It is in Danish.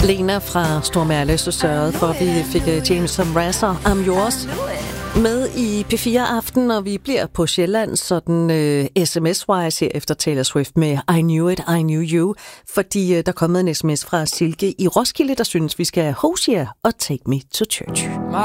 Lena fra Stormærle så sørgede for, at vi fik James Razor, I'm Yours, med i P4 Aften, og vi bliver på Sjælland sådan sms-wise her efter Taylor Swift med I Knew It, I Knew You, fordi der er kommet en sms fra Silke i Roskilde, der synes, vi skal have Hosier og Take Me to Church.